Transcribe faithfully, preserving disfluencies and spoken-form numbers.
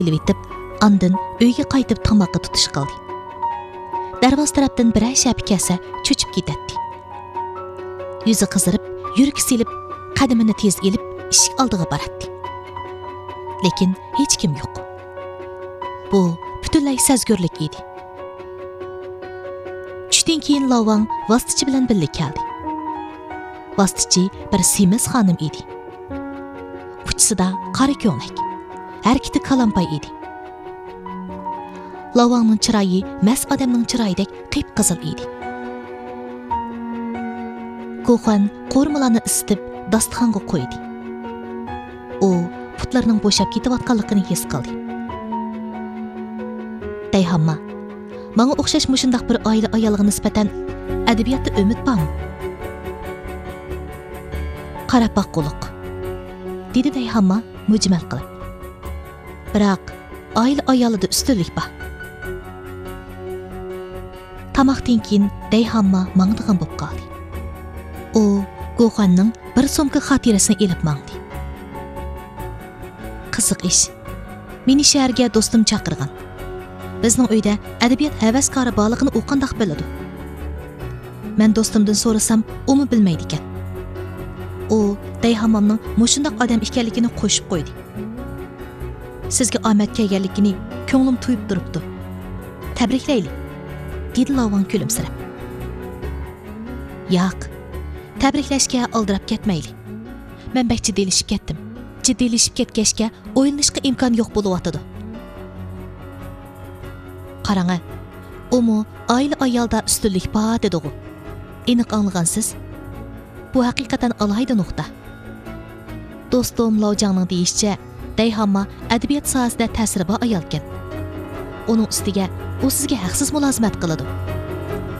etib, andın uyga qaytib tamoqqa tutish qildi. Darvoza tarafdan birer shapi kelsa, cho'chib ketadi. Yuzi qizirib, yuragi silib, qadamini tez elib, eshik oldiga boradi. Lekin hech kim yo'q. Bu butunlay sezgurlik edi. Tushdan keyin Lavang vositachi bilan birga keldi. Vositachi bir semiz xonim edi. Uchisida qora ko'ylak, harakati qalampay edi. Lavangning chiroyi mas odamning chiroyidek qip-qizil edi. Go'xan qo'rmalarni isitib dasturxonga qo'ydi. U putlarning bo'shab ketayotganligini his qildi. Dayhamma, menga o'xshash mushundaq bir oila ayoliga nisbatan adabiyotda umid bormi? Qarab boqquluq, dedi Dayhamma mujmal qilib. Biroq oila ayolida ustunlik bor. Tamoqdan keyin Dayhamma mangdigan bo'lib qoldi. U Go'xanning bir so'mka xotirasini elib mangdi. Qiziq ish. Meni shaharga do'stim chaqirgan. Bizning uyda adabiyot havaskori borligini u qandoq biladi? Men do'stimdan so'rasam, uni bilmaydi ekan. U Dayhammamning mushundaq odam ekanligini qo'shib qo'ydi. Sizga omad kelganligini ko'nglim tuyib turibdi. Tabriklaylik, dedi Lavang kulimsirab. Yo'q, tabriklashga aldirab ketmaylik. Men bak jiddiylasib ketdim. Jiddiylasib ketgachga o'yinlashga imkon yo'q bo'layotdi. Qarang, umu oila ayolda ustunlik bor dedi u. Aniq anglagansiz? Bu haqiqatan alohida nuqta. Do'stim Lavjangning deyishicha, Dayhamma adabiyot sohasida ta'siri bor ayol ekan. Uning ustiga u sizga haqsiz mulozimat qiladi.